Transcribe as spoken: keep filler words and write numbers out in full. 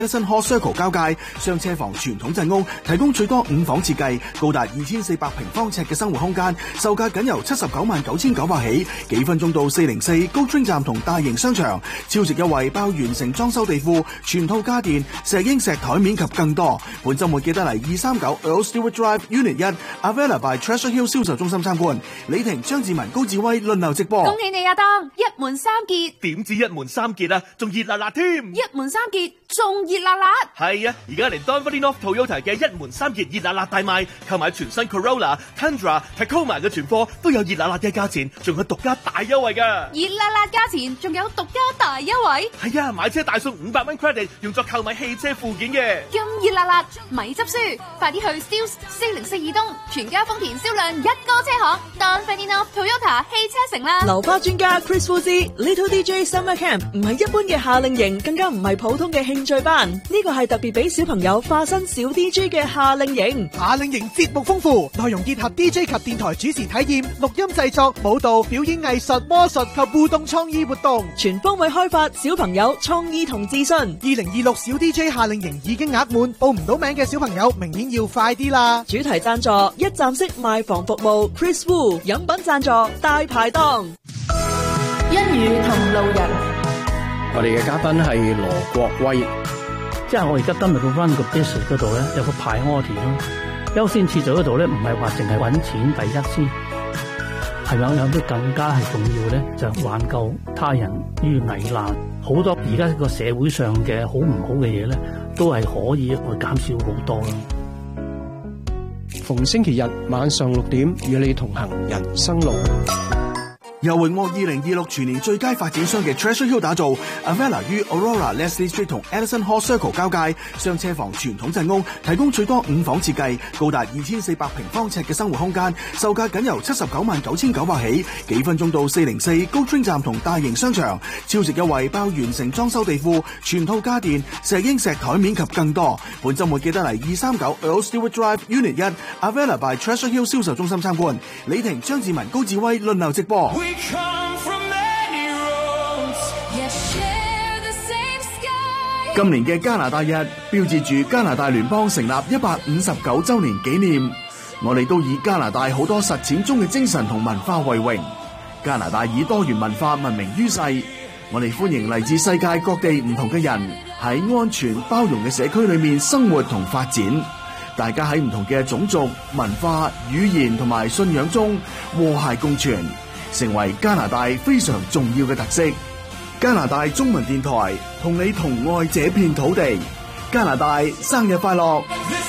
Edison Hall Circle 交界，雙車房傳統鎮屋，提供最多五房設計，高達二千四百平方尺嘅生活空間，售價僅由七十九萬九千九百起，幾分鐘到四零四高川站同大型商場，超值優惠包完成裝修地庫、全套家電、石英石台面及更多。本週末記得嚟二三九 Earl Stewart Drive Unit 一 Avella by Treasure Hill 銷售中心參觀。李婷、張志文、高志威輪流直播。 恭喜你啊，當一門三傑， 點知一門三傑啊，仲熱辣辣添！ 一門三傑仲熱辣辣。 係啊，而家嚟 Dunfermline North Toyota 嘅一門三傑熱辣辣大賣，購買全新 Corolla、Tundra、Tacoma 嘅全貨都有熱辣辣嘅價錢，仲有獨家大優惠㗎。 熱辣辣價錢，仲有獨家大優惠。 係啊，買車大送五百蚊 credit，用作購買汽車附件嘅。 咁熱辣辣，咪執輸，快啲去 Steeles 四零四二東全家豐田銷量一哥車行 Dunfermline North Toyota 汽車城啦。 流花專家 Chris Woodsy Little D J Summer Camp 唔係一般嘅夏令營，更加唔係普通嘅興趣班，呢個係特別俾小朋友化身小 D J 嘅夏令營。 夏令營節目豐富，內容結合 D J 及電台主持體驗、錄音製作、舞蹈、表演藝術、魔術及互動創意活動， 全方位開發小朋友創意同自信。 二零二六小 D J 夏令營已經額滿，報唔到名嘅小朋友明年要快啲啦！ 主題贊助一站式賣房服務 Chris Wu， 飲品贊助大排檔。 一語同路人， 我哋嘅嘉賓係羅國威。 即係我而家今日個 run 個 business 嗰度咧，有個 priority 咯，優先次序嗰度咧，唔係話淨係揾錢第一先，係有有啲更加係重要咧，就係挽救他人於危難。好多而家個社會上嘅好唔好嘅嘢咧，都係可以去減少好多咯。 逢星期日晚上六點，與你同行人生路。 由榮獲二零二六全年最佳發展商嘅 Treasure Hill 打造 Avella 於 Aurora Leslie Street 同 Edison Hall Circle 交界，雙車房傳統鎮屋，提供最多五房設計，高達二千四百平方尺嘅生活空間，售價僅由七十九萬九千九百起，幾分鐘到四零四高川站同大型商場，超值優惠包完成裝修地庫、全套家電、石英石台面及更多。本週末記得嚟二三九 Earl Stewart Drive Unit 一 Avella by Treasure Hill 銷售中心參觀。李婷、張志文、高志威輪流直播。今年嘅加拿大日標誌住加拿大聯邦成立一百五十九週年紀念，我哋都以加拿大好多實踐中嘅精神同文化為榮。加拿大以多元文化聞名於世，我哋歡迎嚟自世界各地唔同嘅人喺安全包容嘅社區裏面生活同發展，大家喺唔同嘅種族、文化、語言同埋信仰中和諧共存，成為加拿大非常重要嘅特色。加拿大中文電台同你同愛這片土地，加拿大生日快樂！